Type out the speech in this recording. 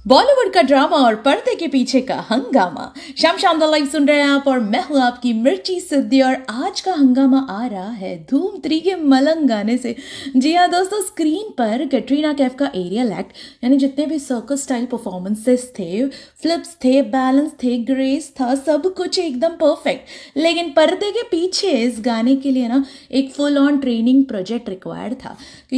बॉलीवुड का ड्रामा और पर्दे के पीछे का हंगामा। शाम शाम द लाइव सुन रहे हैं आप और मैं हूं आपकी मिर्ची सिद्धि। और आज का हंगामा आ रहा है धूम 3 के मलंग गाने से। जी हाँ दोस्तों, स्क्रीन पर कैटरीना कैफ का एरियल एक्ट यानी जितने भी सर्कस स्टाइल परफॉर्मेंसेस थे, फ्लिप्स थे, बैलेंस थे, ग्रेस था, सब कुछ एकदम परफेक्ट। लेकिन पर्दे के पीछे इस गाने के लिए ना एक full on training project required था।